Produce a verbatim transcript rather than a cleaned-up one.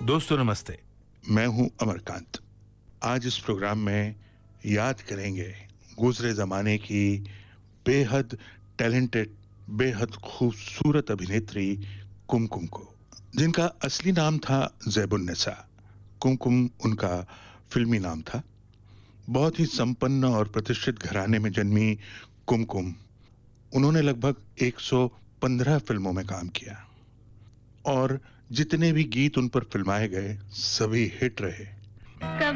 दोस्तों नमस्ते। मैं हूं अमरकांत। आज इस प्रोग्राम में याद करेंगे गुजरे जमाने की बेहद टैलेंटेड, बेहद खूबसूरत अभिनेत्री कुमकुम को, जिनका असली नाम था ज़ैबुन्निसा। कुमकुम उनका फिल्मी नाम था। बहुत ही संपन्न और प्रतिष्ठित घराने में जन्मी कुमकुम, उन्होंने लगभग एक सौ पंद्रह फिल्मों में काम किया और जितने भी गीत उन पर फिल्माए गए सभी हिट रहे। कब